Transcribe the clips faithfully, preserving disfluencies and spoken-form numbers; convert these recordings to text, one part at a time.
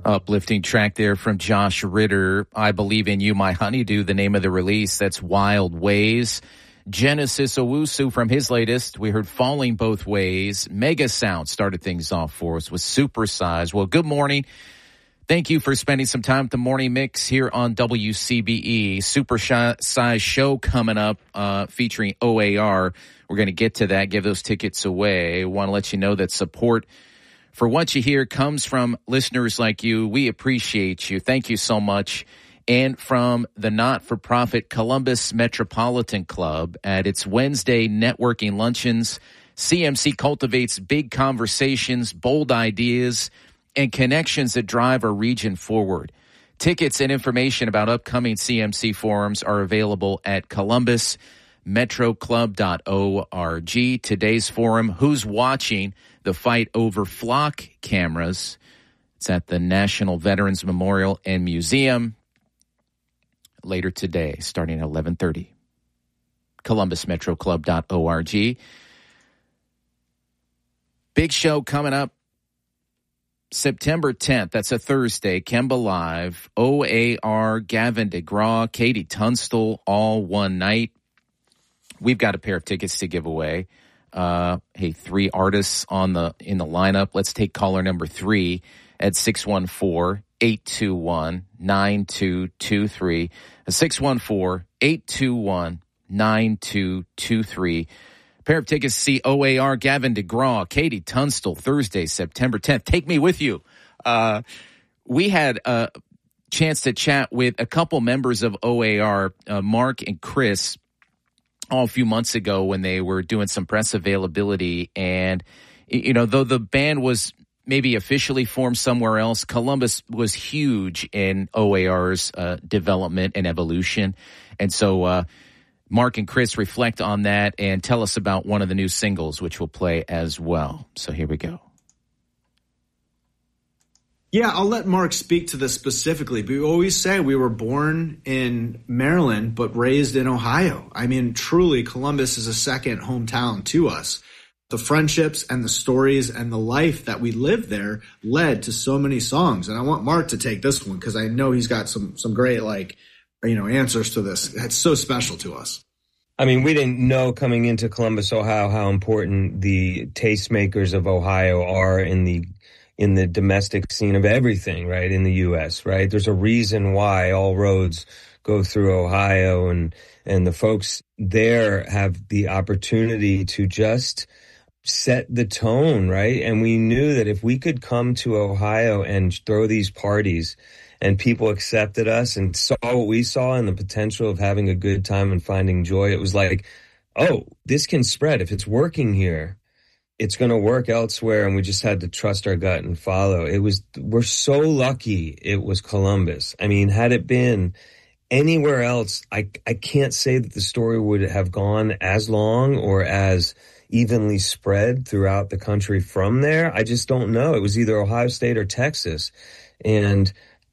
Uplifting track there from Josh Ritter. I Believe in You, My Honeydew, the name of the release. That's Wild Ways. Genesis Owusu from his latest. We heard Falling Both Ways. Mega Sound started things off for us with Supersize. Well, good morning. Thank you for spending some time at the Morning Mix here on W C B E. Supersize show coming up uh, featuring O A R. We're going to get to that, give those tickets away. Want to let you know that support for what you hear comes from listeners like you. We appreciate you. Thank you so much. And from the not-for-profit Columbus Metropolitan Club at its Wednesday networking luncheons, C M C cultivates big conversations, bold ideas, and connections that drive our region forward. Tickets and information about upcoming C M C forums are available at columbus metro club dot org. Today's forum, Who's Watching the Fight Over Flock Cameras? It's at the National Veterans Memorial and Museum later today, starting at eleven thirty. columbus metro club dot org. Big show coming up September tenth. That's a Thursday. Kemba Live. O A R, Gavin DeGraw, Katie Tunstall, all one night. We've got a pair of tickets to give away. Uh, hey, three artists on the in the lineup. Let's take caller number three at six one four, eight two one, nine two two three. six one four, eight two one, nine two two three. Pair of tickets to see O A R, Gavin DeGraw, Katie Tunstall, Thursday, September tenth. Take me with you. Uh, we had a chance to chat with a couple members of O A R, uh, Mark and Chris, all a few months ago when they were doing some press availability. And, you know, though the band was maybe officially formed somewhere else, Columbus was huge in O A R's uh, development and evolution. And so uh, Mark and Chris reflect on that and tell us about one of the new singles, which we'll play as well. So here we go. Yeah, I'll let Mark speak to this specifically. But we always say we were born in Maryland but raised in Ohio. I mean, truly, Columbus is a second hometown to us. The friendships and the stories and the life that we lived there led to so many songs. And I want Mark to take this one because I know he's got some some great, like, you know, answers to this. It's so special to us. I mean, we didn't know coming into Columbus, Ohio, how important the tastemakers of Ohio are in the in the domestic scene of everything, right, in the U S, right? There's a reason why all roads go through Ohio, and and the folks there have the opportunity to just set the tone, right? And we knew that if we could come to Ohio and throw these parties and people accepted us and saw what we saw and the potential of having a good time and finding joy, it was like, oh, this can spread. If it's working here, it's going to work elsewhere. And we just had to trust our gut and follow. It was, we're so lucky it was Columbus. I mean, had it been anywhere else, I, I can't say that the story would have gone as long or as evenly spread throughout the country from there. I just don't know. It was either Ohio State or Texas. And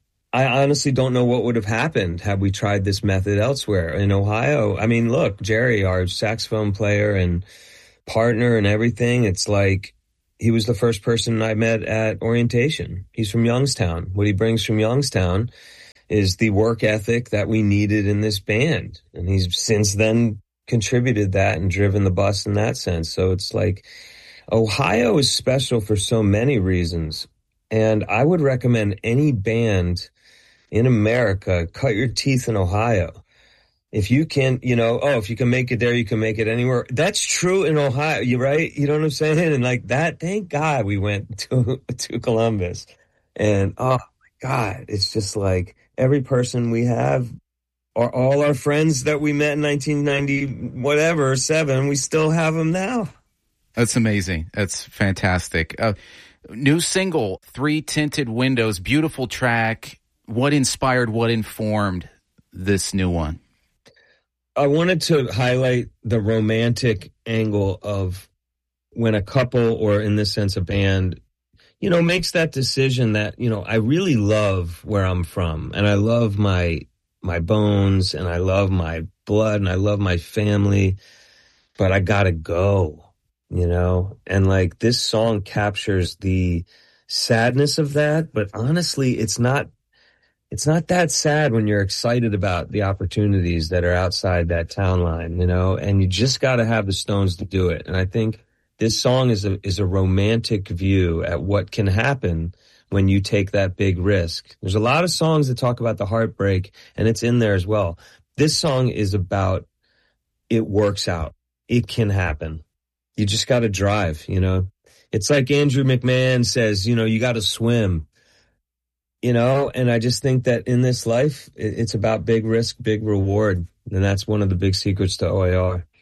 I honestly don't know what would have happened had we tried this method elsewhere. In Ohio, I mean, look, Jerry, our saxophone player and partner and everything, it's like he was the first person I met at orientation. He's from Youngstown. What he brings from Youngstown is the work ethic that we needed in this band. And he's since then contributed that and driven the bus in that sense. So it's like Ohio is special for so many reasons. And I would recommend any band in America, cut your teeth in Ohio. If you can, you know, oh, if you can make it there, you can make it anywhere. That's true in Ohio, you right? You know what I'm saying? And like that, thank God we went to to Columbus. And oh my God, it's just like every person we have, or all our friends that we met in nineteen ninety, whatever, seven, we still have them now. That's amazing. That's fantastic. Uh, new single, Three Tinted Windows, beautiful track. What inspired, what informed this new one? I wanted to highlight the romantic angle of when a couple, or in this sense, a band, you know, makes that decision that, you know, I really love where I'm from and I love my, my bones and I love my blood and I love my family, but I gotta go, you know? And like this song captures the, sadness of that. But honestly, it's not, it's not that sad when you're excited about the opportunities that are outside that town line, you know, and you just got to have the stones to do it. And I think this song is a, is a romantic view at what can happen when you take that big risk. There's a lot of songs that talk about the heartbreak, and it's in there as well. This song is about it works out. It can happen. You just got to drive, you know. It's like Andrew McMahon says, you know, you got to swim, you know, and I just think that in this life, it's about big risk, big reward. And that's one of the big secrets to O A R.